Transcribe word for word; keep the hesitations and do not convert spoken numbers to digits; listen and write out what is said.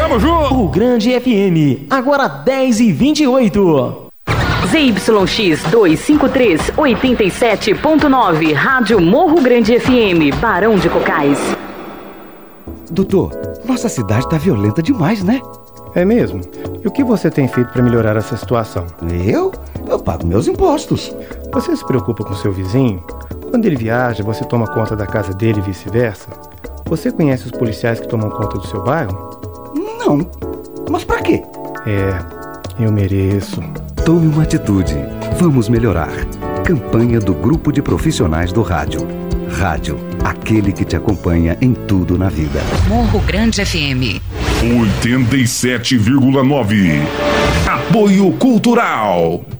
Tamo junto! O Grande F M, agora dez e vinte e oito. Z Y X duzentos e cinquenta e três, oitenta e sete ponto nove, Rádio Morro Grande F M, Barão de Cocais. Doutor, nossa cidade tá violenta demais, né? É mesmo? E o que você tem feito para melhorar essa situação? Eu? Eu pago meus impostos. Você se preocupa com seu vizinho? Quando ele viaja, você toma conta da casa dele e vice-versa? Você conhece os policiais que tomam conta do seu bairro? Não. Mas pra quê? É, eu mereço. Tome uma atitude. Vamos melhorar. Campanha do Grupo de Profissionais do Rádio. Rádio, aquele que te acompanha em tudo na vida. Morro Grande F M. oitenta e sete vírgula nove. Apoio Cultural.